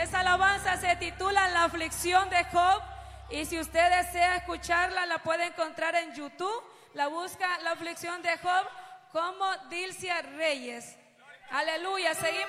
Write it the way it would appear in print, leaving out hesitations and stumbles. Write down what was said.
Esa alabanza se titula La aflicción de Job. Y si usted desea escucharla, la puede encontrar en YouTube. La busca La aflicción de Job como Dilcia Reyes. Aleluya. Seguimos.